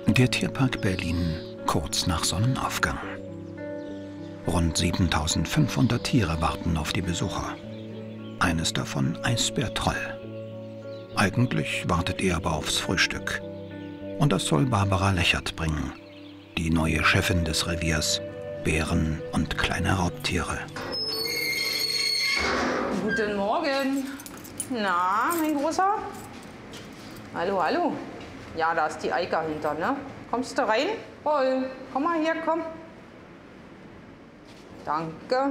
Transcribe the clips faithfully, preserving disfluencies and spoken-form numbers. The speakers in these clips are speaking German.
Der Tierpark Berlin kurz nach Sonnenaufgang. Rund siebentausendfünfhundert Tiere warten auf die Besucher. Eines davon Eisbär Troll. Eigentlich wartet er aber aufs Frühstück. Und das soll Barbara Lechert bringen, die neue Chefin des Reviers, Bären und kleine Raubtiere. Guten Morgen. Na, mein Großer? Hallo, hallo. Ja, da ist die Eika hinter, ne? Kommst du rein? Paul, komm mal her, komm. Danke.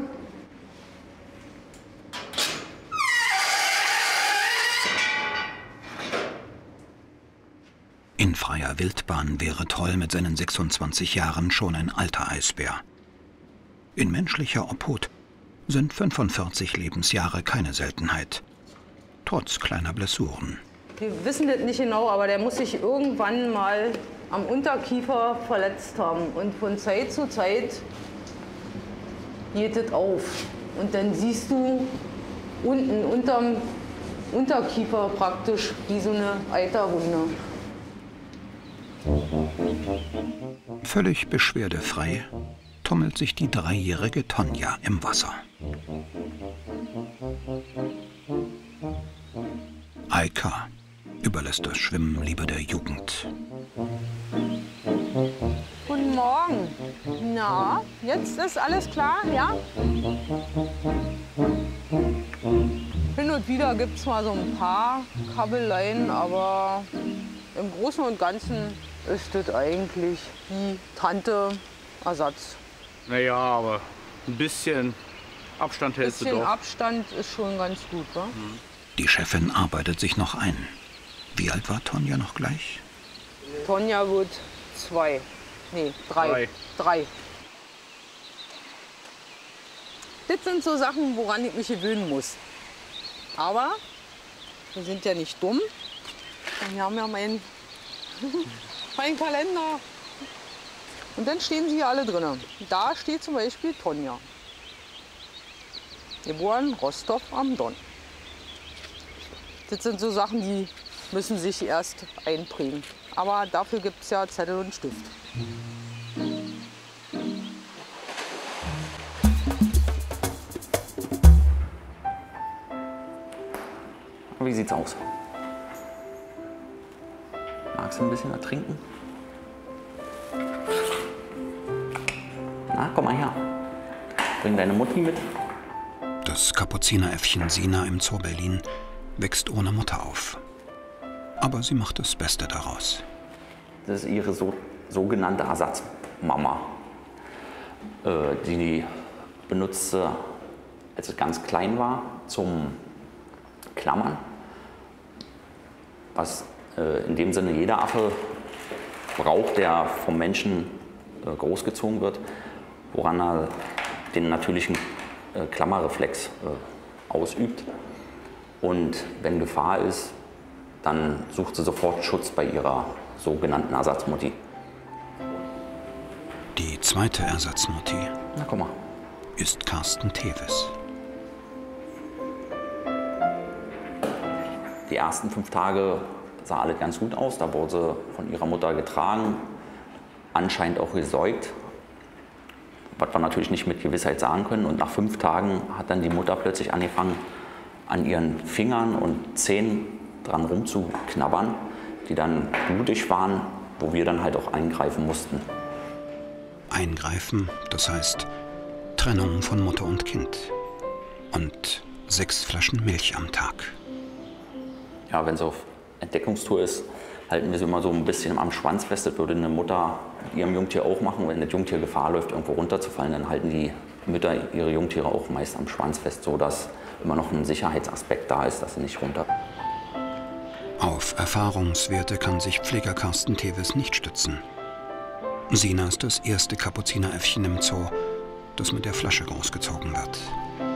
In freier Wildbahn wäre Troll mit seinen sechsundzwanzig Jahren schon ein alter Eisbär. In menschlicher Obhut sind fünfundvierzig Lebensjahre keine Seltenheit, trotz kleiner Blessuren. Wir wissen das nicht genau, aber der muss sich irgendwann mal am Unterkiefer verletzt haben. Und von Zeit zu Zeit geht es auf. Und dann siehst du unten unterm Unterkiefer praktisch wie so eine Eiterwunde. Völlig beschwerdefrei tummelt sich die dreijährige Tonja im Wasser. Eika überlässt das Schwimmen lieber der Jugend. Guten Morgen. Na, jetzt ist alles klar, ja? Hin und wieder gibt es mal so ein paar Kabbeleien, aber im Großen und Ganzen ist das eigentlich die Tante Ersatz. Naja, aber ein bisschen Abstand hältst du doch. Ein bisschen Abstand ist schon ganz gut, wa? Mhm. Die Chefin arbeitet sich noch ein. Wie alt war Tonja noch gleich? Tonja wird zwei. Nee, drei. Drei. Drei. Das sind so Sachen, woran ich mich gewöhnen muss. Aber wir sind ja nicht dumm. Wir haben ja meinen mein Kalender. Und dann stehen sie hier alle drin. Da steht zum Beispiel Tonja. Geboren Rostov am Don. Das sind so Sachen, die müssen sich erst einprägen. Aber dafür gibt es ja Zettel und Stift. Wie sieht's aus? Magst du ein bisschen ertrinken? Na, komm mal her. Bring deine Mutti mit. Das Kapuzineräffchen Sina im Zoo Berlin wächst ohne Mutter auf. Aber sie macht das Beste daraus. Das ist ihre so, sogenannte Ersatzmama. Äh, die benutzt sie, als sie ganz klein war, zum Klammern. Was äh, in dem Sinne jeder Affe braucht, der vom Menschen äh, großgezogen wird, woran er den natürlichen äh, Klammerreflex äh, ausübt. Und wenn Gefahr ist, dann sucht sie sofort Schutz bei ihrer sogenannten Ersatzmutti. Die zweite Ersatzmutti Na, komm mal. ist Carsten Teves. Die ersten fünf Tage sah alles ganz gut aus. Da wurde sie von ihrer Mutter getragen, anscheinend auch gesäugt, was wir natürlich nicht mit Gewissheit sagen können. Und nach fünf Tagen hat dann die Mutter plötzlich angefangen, an ihren Fingern und Zähnen dran rumzuknabbern, die dann blutig waren, wo wir dann halt auch eingreifen mussten. Eingreifen, das heißt Trennung von Mutter und Kind. Und sechs Flaschen Milch am Tag. Ja, wenn sie auf Entdeckungstour ist, halten wir sie immer so ein bisschen am Schwanz fest. Das würde eine Mutter mit ihrem Jungtier auch machen. Wenn das Jungtier Gefahr läuft, irgendwo runterzufallen, dann halten die Mütter ihre Jungtiere auch meist am Schwanz fest, sodass immer noch ein Sicherheitsaspekt da ist, dass sie nicht runter. Auf Erfahrungswerte kann sich Pfleger Carsten Teves nicht stützen. Sina ist das erste Kapuzineräffchen im Zoo, das mit der Flasche großgezogen wird.